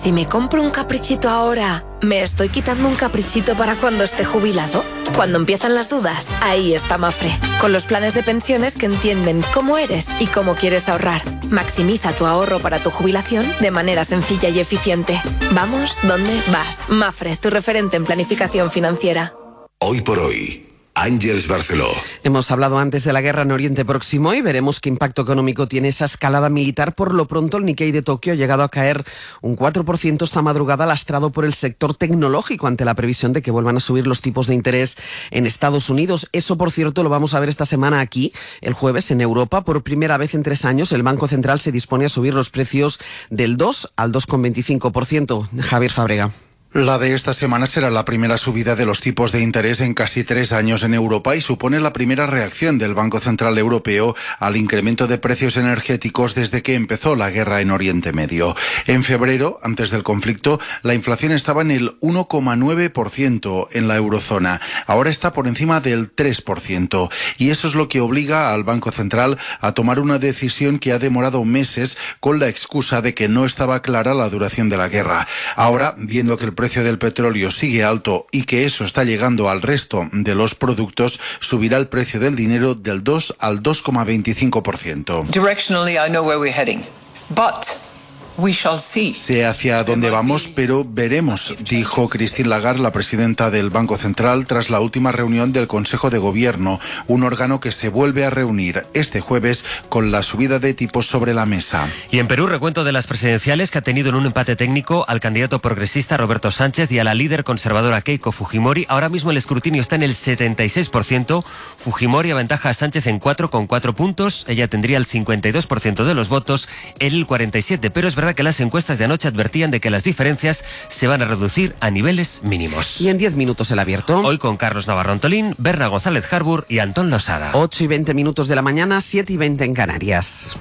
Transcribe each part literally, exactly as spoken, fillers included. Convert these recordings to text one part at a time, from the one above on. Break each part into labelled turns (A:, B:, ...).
A: Si me compro un caprichito ahora, ¿me estoy quitando un caprichito para cuando esté jubilado? Cuando empiezan las dudas, ahí está Mapfre, con los planes de pensiones que entienden cómo eres y cómo quieres ahorrar. Maximiza tu ahorro para tu jubilación de manera sencilla y eficiente. Vamos, ¿dónde vas? Mapfre, tu referente en planificación financiera.
B: Hoy por hoy, Ángeles Barceló.
C: Hemos hablado antes de la guerra en Oriente Próximo y veremos qué impacto económico tiene esa escalada militar. Por lo pronto, el Nikkei de Tokio ha llegado a caer un cuatro por ciento esta madrugada, lastrado por el sector tecnológico ante la previsión de que vuelvan a subir los tipos de interés en Estados Unidos. Eso, por cierto, lo vamos a ver esta semana aquí, el jueves, en Europa. Por primera vez en tres años, el Banco Central se dispone a subir los precios del dos al dos coma veinticinco por ciento. Javier Fábrega.
D: La de esta semana será la primera subida de los tipos de interés en casi tres años en Europa y supone la primera reacción del Banco Central Europeo al incremento de precios energéticos desde que empezó la guerra en Oriente Medio. En febrero, antes del conflicto, la inflación estaba en el uno coma nueve por ciento en la eurozona. Ahora está por encima del tres por ciento. Y eso es lo que obliga al Banco Central a tomar una decisión que ha demorado meses con la excusa de que no estaba clara la duración de la guerra. Ahora, viendo que el El precio del petróleo sigue alto y que eso está llegando al resto de los productos, subirá el precio del dinero del dos al dos coma veinticinco por ciento.
E: Directionally, I know where we're heading, but we shall see.
D: Sé hacia dónde vamos, pero veremos, dijo Christine Lagarde, la presidenta del Banco Central, tras la última reunión del Consejo de Gobierno, un órgano que se vuelve a reunir este jueves con la subida de tipos sobre la mesa.
F: Y en Perú, recuento de las presidenciales que ha tenido en un empate técnico al candidato progresista Roberto Sánchez y a la líder conservadora Keiko Fujimori. Ahora mismo el escrutinio está en el setenta y seis por ciento. Fujimori aventaja a Sánchez en cuatro con cuatro puntos. Ella tendría el cincuenta y dos por ciento de los votos, él el cuarenta y siete por ciento, pero es verdad que las encuestas de anoche advertían de que las diferencias se van a reducir a niveles mínimos.
C: Y en diez minutos el abierto.
F: Hoy con Carlos Navarro Antolín, Berna González Harbour y Antón Losada.
C: ocho y veinte minutos de la mañana, siete y veinte en Canarias.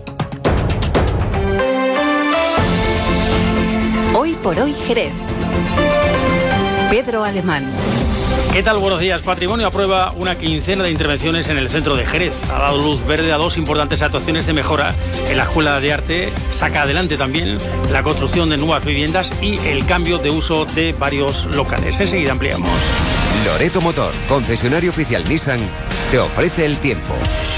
G: Hoy por hoy Jerez. Pedro Alemán.
H: ¿Qué tal? Buenos días. Patrimonio aprueba una quincena de intervenciones en el centro de Jerez. Ha dado luz verde a dos importantes actuaciones de mejora en la Escuela de Arte. Saca adelante también la construcción de nuevas viviendas y el cambio de uso de varios locales. Enseguida ampliamos.
I: Loreto Motor, concesionario oficial Nissan, te ofrece el tiempo.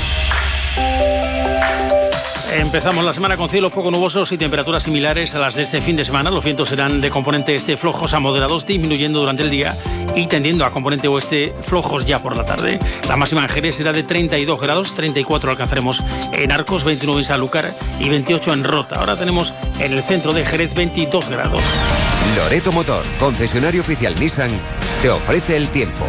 H: Empezamos la semana con cielos poco nubosos y temperaturas similares a las de este fin de semana. Los vientos serán de componente este flojos a moderados, disminuyendo durante el día y tendiendo a componente oeste flojos ya por la tarde. La máxima en Jerez será de treinta y dos grados, treinta y cuatro alcanzaremos en Arcos, veintinueve en Sanlúcar y veintiocho en Rota. Ahora tenemos en el centro de Jerez veintidós grados.
I: Loreto Motor, concesionario oficial Nissan, te ofrece el tiempo.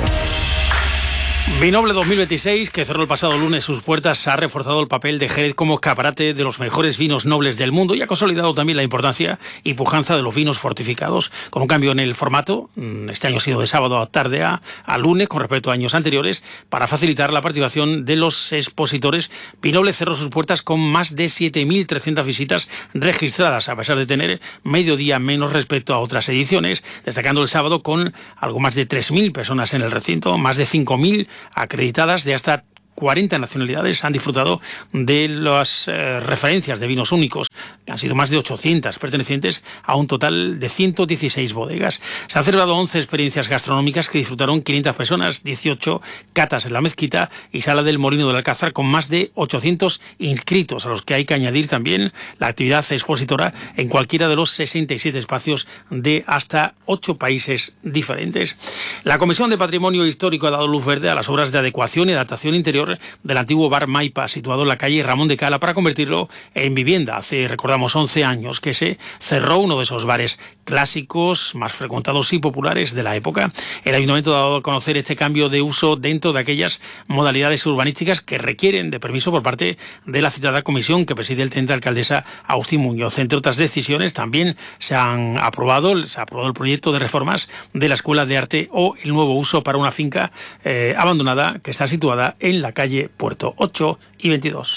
H: Vinoble dos mil veintiséis, que cerró el pasado lunes sus puertas, ha reforzado el papel de Jerez como escaparate de los mejores vinos nobles del mundo y ha consolidado también la importancia y pujanza de los vinos fortificados, con un cambio en el formato. Este año ha sido de sábado a tarde a, a lunes con respecto a años anteriores, para facilitar la participación de los expositores. Vinoble cerró sus puertas con más de siete mil trescientas visitas registradas, a pesar de tener medio día menos respecto a otras ediciones, destacando el sábado con algo más de tres mil personas en el recinto, más de cinco mil acreditadas de hasta cuarenta nacionalidades han disfrutado de las eh, referencias de vinos únicos, que han sido más de ochocientas, pertenecientes a un total de ciento dieciséis bodegas. Se han celebrado once experiencias gastronómicas que disfrutaron quinientas personas, dieciocho catas en la mezquita y sala del Molino del Alcázar, con más de ochocientos inscritos, a los que hay que añadir también la actividad expositora en cualquiera de los sesenta y siete espacios de hasta ocho países diferentes. La Comisión de Patrimonio Histórico ha dado luz verde a las obras de adecuación y adaptación interior del antiguo bar Maipa, situado en la calle Ramón de Cala, para convertirlo en vivienda. Hace, recordamos, once años que se cerró uno de esos bares clásicos, más frecuentados y populares de la época. El Ayuntamiento ha dado a conocer este cambio de uso dentro de aquellas modalidades urbanísticas que requieren de permiso por parte de la citada comisión que preside el teniente alcaldesa Agustín Muñoz. Entre otras decisiones, también se han aprobado, se ha aprobado el proyecto de reformas de la Escuela de Arte o el nuevo uso para una finca eh, abandonada que está situada en la calle Puerto. Ocho y veintidós.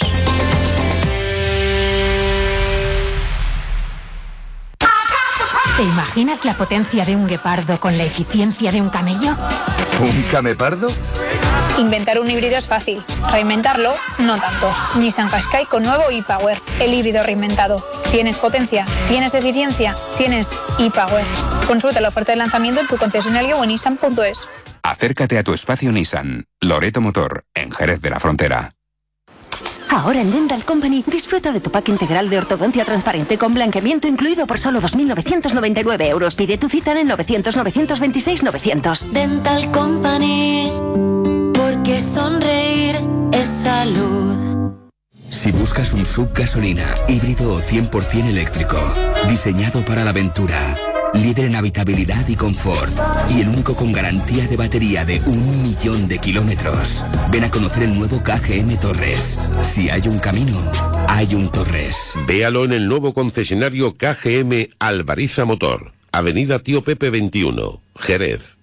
J: ¿Te imaginas la potencia de un guepardo con la eficiencia de un camello?
B: ¿Un camepardo?
K: Inventar un híbrido es fácil, reinventarlo no tanto. Nissan Qashqai con nuevo e-Power, el híbrido reinventado. Tienes potencia, tienes eficiencia, tienes ePower. Consulta la oferta de lanzamiento en tu concesionario o en nissan punto es.
I: Acércate a tu espacio Nissan. Loreto Motor, en Jerez de la Frontera.
G: Ahora en Dental Company disfruta de tu pack integral de ortodoncia transparente con blanqueamiento incluido por solo dos mil novecientos noventa y nueve euros. Pide tu cita en el novecientos, novecientos veintiséis, novecientos.
A: Dental Company, porque sonreír es salud.
L: Si buscas un sub gasolina, híbrido o cien por ciento eléctrico, diseñado para la aventura, líder en habitabilidad y confort, y el único con garantía de batería de un millón de kilómetros, ven a conocer el nuevo K G M Torres. Si hay un camino, hay un Torres.
M: Véalo en el nuevo concesionario K G M Alvariza Motor, Avenida Tío Pepe veintiuno, Jerez.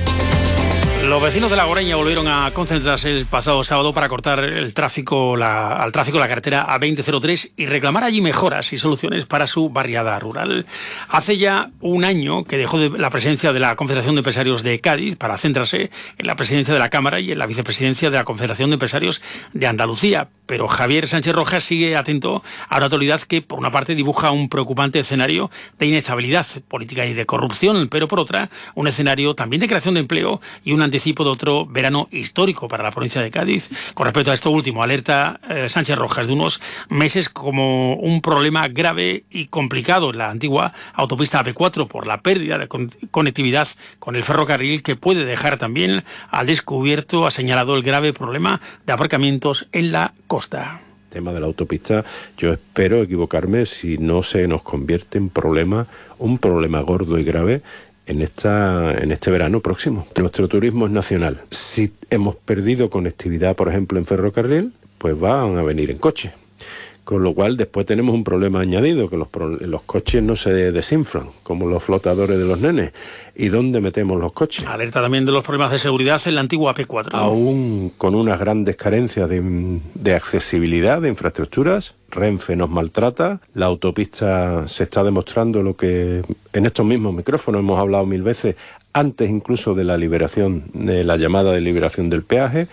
H: Los vecinos de La Goreña volvieron a concentrarse el pasado sábado para cortar el tráfico, la, al tráfico la carretera A veinte cero tres y reclamar allí mejoras y soluciones para su barriada rural. Hace ya un año que dejó de la presidencia de la Confederación de Empresarios de Cádiz para centrarse en la presidencia de la Cámara y en la vicepresidencia de la Confederación de Empresarios de Andalucía. Pero Javier Sánchez Rojas sigue atento a una actualidad que, por una parte, dibuja un preocupante escenario de inestabilidad política y de corrupción, pero por otra, un escenario también de creación de empleo y un anticipo de otro verano histórico para la provincia de Cádiz. Con respecto a esto último, alerta eh, Sánchez Rojas de unos meses como un problema grave y complicado en la antigua autopista A P cuatro por la pérdida de con conectividad con el ferrocarril, que puede dejar también al descubierto, ha señalado, el grave problema de aparcamientos en la costa.
N: Tema de la autopista, yo espero equivocarme si no se nos convierte en problema, un problema gordo y grave en esta en este verano próximo. Nuestro turismo es nacional. Si hemos perdido conectividad, por ejemplo, en ferrocarril, pues van a venir en coche. Con lo cual después tenemos un problema añadido, que los, los coches no se desinflan, como los flotadores de los nenes. ¿Y dónde metemos los coches?
H: Alerta también de los problemas de seguridad en la antigua A P cuatro.
N: Aún con unas grandes carencias de, de accesibilidad, de infraestructuras, Renfe nos maltrata, la autopista se está demostrando lo que en estos mismos micrófonos hemos hablado mil veces, antes incluso de la liberación, de la llamada de liberación del peaje.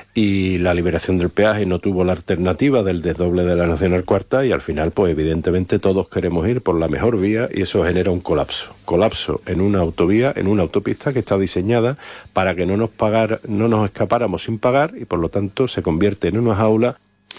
N: Y la liberación del peaje no tuvo la alternativa del desdoble de la Nacional Cuarta y al final, pues evidentemente todos queremos ir por la mejor vía y eso genera un colapso. Colapso en una autovía, en una autopista que está diseñada para que no nos pagar, no nos escapáramos sin pagar y por lo tanto se convierte en una jaula.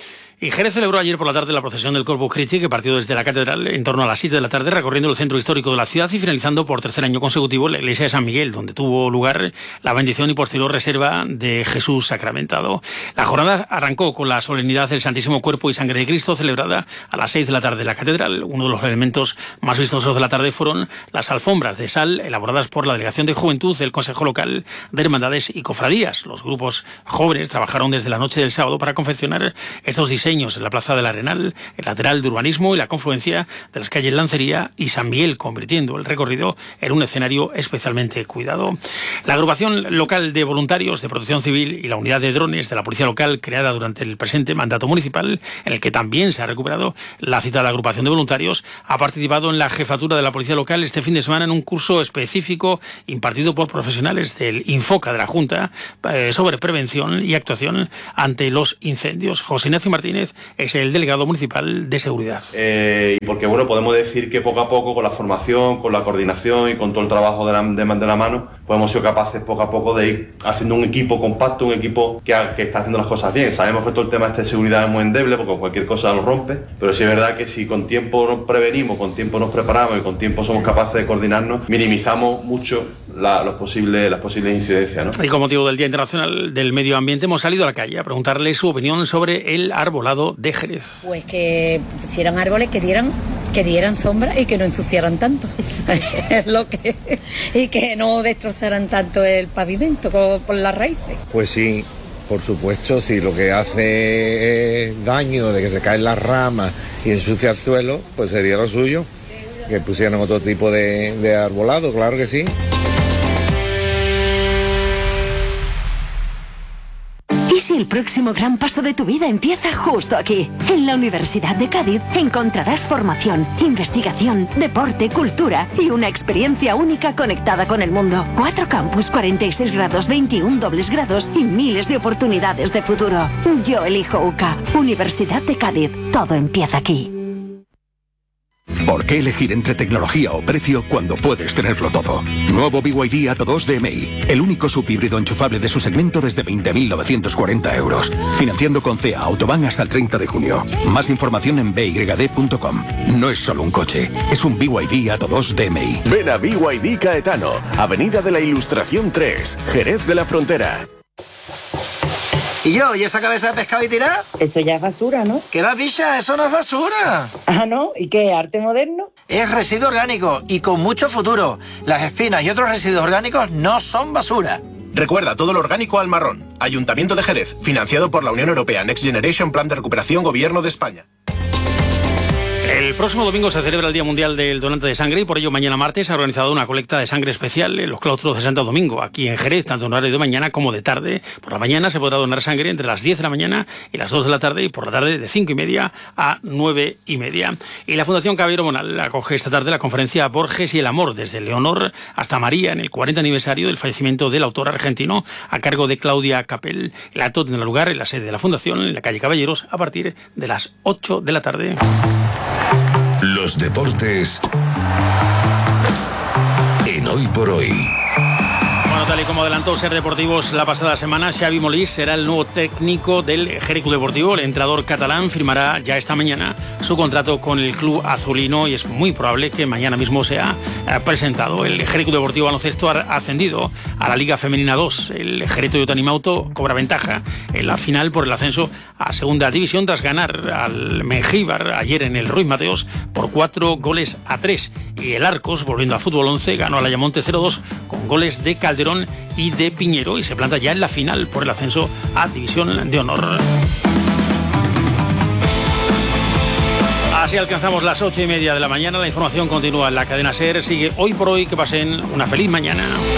H: Y Jerez celebró ayer por la tarde la procesión del Corpus Christi, que partió desde la catedral en torno a las siete de la tarde, recorriendo el centro histórico de la ciudad y finalizando por tercer año consecutivo en la iglesia de San Miguel, donde tuvo lugar la bendición y posterior reserva de Jesús sacramentado. La jornada arrancó con la solemnidad del Santísimo Cuerpo y Sangre de Cristo, celebrada a las seis de la tarde en la catedral. Uno de los elementos más vistosos de la tarde fueron las alfombras de sal elaboradas por la Delegación de Juventud del Consejo Local de Hermandades y Cofradías. Los grupos jóvenes trabajaron desde la noche del sábado para confeccionar estos diseños en la Plaza del Arenal, el lateral de urbanismo y la confluencia de las calles Lancería y San Miguel, convirtiendo el recorrido en un escenario especialmente cuidado. La agrupación local de voluntarios de protección civil y la unidad de drones de la policía local, creada durante el presente mandato municipal, en el que también se ha recuperado la citada agrupación de voluntarios, ha participado en la jefatura de la policía local este fin de semana en un curso específico impartido por profesionales del Infoca de la Junta eh, sobre prevención y actuación ante los incendios. José Ignacio Martínez es el delegado municipal de seguridad.
O: Eh, y porque bueno, podemos decir que poco a poco, con la formación, con la coordinación y con todo el trabajo de la, de, de la mano, pues hemos sido capaces poco a poco de ir haciendo un equipo compacto, un equipo que, ha, que está haciendo las cosas bien. Sabemos que todo el tema este de seguridad es muy endeble porque cualquier cosa lo rompe, pero sí es verdad que si con tiempo nos prevenimos, con tiempo nos preparamos y con tiempo somos capaces de coordinarnos, minimizamos mucho la, los posibles, las posibles incidencias, ¿no?
H: Y con motivo del Día Internacional del Medio Ambiente hemos salido a la calle a preguntarle su opinión sobre el arbolado de Jerez.
P: Pues que pusieran árboles que dieran que dieran sombra y que no ensuciaran tanto es lo que y que no destrozaran tanto el pavimento con, por las raíces.
Q: Pues sí, por supuesto, si lo que hace es daño de que se caen las ramas y ensucia el suelo, pues sería lo suyo que pusieran otro tipo de, de arbolado, claro que sí.
G: ¿Y si el próximo gran paso de tu vida empieza justo aquí? En la Universidad de Cádiz encontrarás formación, investigación, deporte, cultura y una experiencia única conectada con el mundo. Cuatro campus, cuarenta y seis grados, veintiún dobles grados y miles de oportunidades de futuro. Yo elijo U C A. Universidad de Cádiz. Todo empieza aquí.
R: ¿Por qué elegir entre tecnología o precio cuando puedes tenerlo todo? Nuevo B Y D Atto dos de M I, el único subhíbrido enchufable de su segmento desde veinte mil novecientos cuarenta euros. Financiando con C E A Autobahn hasta el treinta de junio. Más información en b y d punto com. No es solo un coche, es un B Y D Atto dos de M I.
S: Ven a B Y D Caetano, Avenida de la Ilustración tres, Jerez de la Frontera.
T: ¿Y yo? ¿Y esa cabeza de pescado y tirada?
U: Eso ya es basura, ¿no?
T: ¿Qué va, bicha? Eso no es basura.
U: Ah, ¿no? ¿Y qué? ¿Arte moderno?
T: Es residuo orgánico y con mucho futuro. Las espinas y otros residuos orgánicos no son basura.
V: Recuerda, todo lo orgánico al marrón. Ayuntamiento de Jerez, financiado por la Unión Europea, Next Generation Plan de Recuperación, Gobierno de España.
H: El próximo domingo se celebra el Día Mundial del Donante de Sangre y por ello mañana martes se ha organizado una colecta de sangre especial en los claustros de Santo Domingo, aquí en Jerez, tanto en horario de mañana como de tarde. Por la mañana se podrá donar sangre entre las diez de la mañana y las dos de la tarde y por la tarde de cinco y media a nueve y media. Y la Fundación Caballero Bonal acoge esta tarde la conferencia Borges y el Amor, desde Leonor hasta María, en el cuarenta aniversario del fallecimiento del autor argentino, a cargo de Claudia Capel. El acto tendrá lugar en la sede de la Fundación, en la calle Caballeros, a partir de las ocho de la tarde.
B: Los deportes en Hoy por Hoy.
H: Bueno, tal y como adelantó Ser Deportivos la pasada semana, Xavi Molís será el nuevo técnico del Jerez Club Deportivo. El entrenador catalán firmará ya esta mañana su contrato con el club azulino y es muy probable que mañana mismo sea presentado. El Jerez Club Deportivo Baloncesto ha ascendido a la Liga Femenina dos. El Jerez Toyota Animauto cobra ventaja en la final por el ascenso a Segunda División tras ganar al Mengíbar ayer en el Ruiz Mateos por cuatro goles a tres. Y el Arcos, volviendo a fútbol once, ganó al Ayamonte cero dos con goles de Calderón y de Piñero y se planta ya en la final por el ascenso a División de Honor. Así alcanzamos las ocho y media de la mañana. La información continúa en la cadena SER. Sigue Hoy por Hoy. Que pasen una feliz mañana.